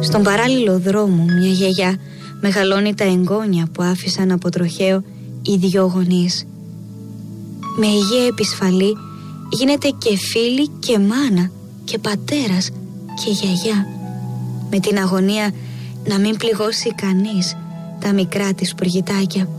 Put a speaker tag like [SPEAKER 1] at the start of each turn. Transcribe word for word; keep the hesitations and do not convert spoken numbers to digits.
[SPEAKER 1] Στον παράλληλο δρόμο μια γιαγιά μεγαλώνει τα εγγόνια που άφησαν από τροχαίο οι δυο γονείς. Με υγεία επισφαλή γίνεται και φίλη και μάνα και πατέρας και γιαγιά, με την αγωνία να μην πληγώσει κανείς τα μικρά της σπουργητάκια.